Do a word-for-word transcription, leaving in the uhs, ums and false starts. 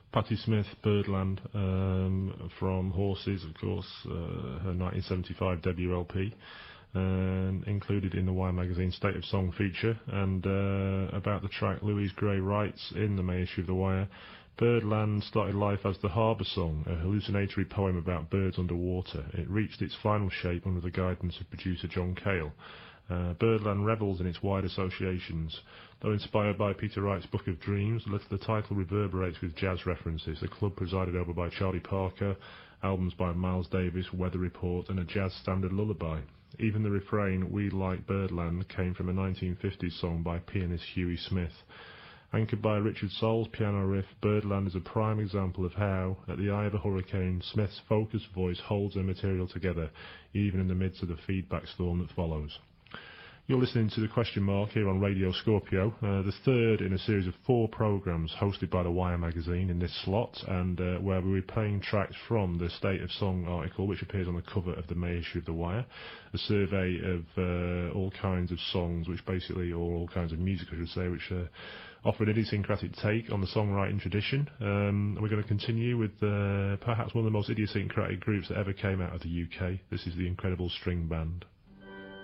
Patti Smith, Birdland, um, from Horses, of course, uh, her nineteen seventy-five debut L P, and included in the Wire magazine State of Song feature, and uh, about the track Louise Gray writes in the May issue of The Wire, Birdland started life as the Harbour Song, a hallucinatory poem about birds underwater. It reached its final shape under the guidance of producer John Cale. Uh, Birdland revels in its wide associations. Though inspired by Peter Wright's Book of Dreams, the title reverberates with jazz references. The club presided over by Charlie Parker, albums by Miles Davis, Weather Report, and a jazz standard lullaby. Even the refrain, "We Like Birdland," came from a nineteen fifties song by pianist Huey Smith. Anchored by Richard Soul's piano riff, Birdland is a prime example of how, at the eye of a hurricane, Smith's focused voice holds her material together, even in the midst of the feedback storm that follows. You're listening to The Question Mark here on Radio Scorpio, uh, the third in a series of four programmes hosted by The Wire magazine in this slot, and uh, where we'll be playing tracks from the State of Song article, which appears on the cover of the May issue of The Wire, a survey of uh, all kinds of songs, which basically, or all kinds of music, I should say, which uh, offer an idiosyncratic take on the songwriting tradition. Um, we're going to continue with uh, perhaps one of the most idiosyncratic groups that ever came out of the U K. This is the Incredible String Band.